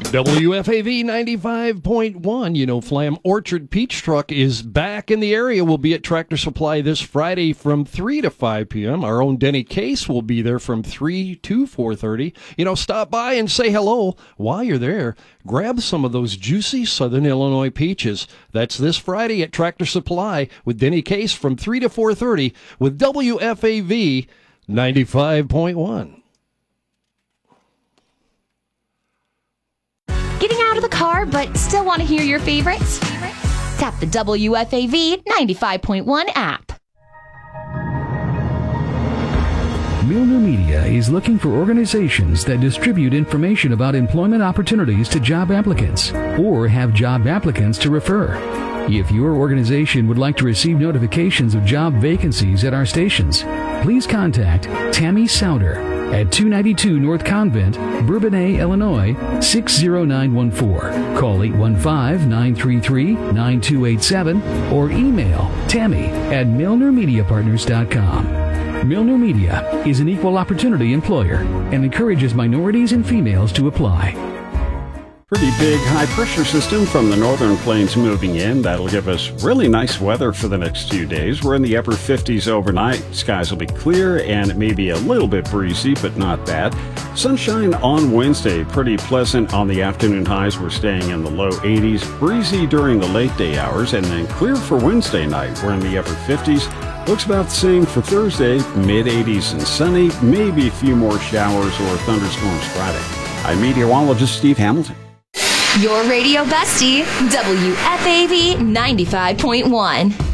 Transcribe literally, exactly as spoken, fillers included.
W F A V ninety-five point one, you know, Flam Orchard Peach Truck is back in the area. We'll be at Tractor Supply this Friday from three to five p.m. Our own Denny Case will be there from three to four thirty. You know, stop by and say hello. While you're there, grab some of those juicy Southern Illinois peaches. That's this Friday at Tractor Supply with Denny Case from three to four thirty with W F A V ninety-five point one. Getting out of the car but still want to hear your favorites? Tap the W F A V ninety-five point one app. Milner Media is looking for organizations that distribute information about employment opportunities to job applicants or have job applicants to refer. If your organization would like to receive notifications of job vacancies at our stations, please contact Tammy Souter at two ninety-two North Convent, Bourbonnais, Illinois, six zero nine one four. Call eight one five, nine three three, nine two eight seven or email Tammy at milner media partners dot com. Milner Media is an equal opportunity employer and encourages minorities and females to apply. Pretty big high-pressure system from the northern plains moving in. That'll give us really nice weather for the next few days. We're in the upper fifties overnight. Skies will be clear, and it may be a little bit breezy, but not bad. Sunshine on Wednesday. Pretty pleasant on the afternoon highs. We're staying in the low eighties. Breezy during the late day hours, and then clear for Wednesday night. We're in the upper fifties. Looks about the same for Thursday. mid-eighties and sunny. Maybe a few more showers or thunderstorms Friday. I'm meteorologist Steve Hamilton. Your radio bestie, W F A V ninety-five point one.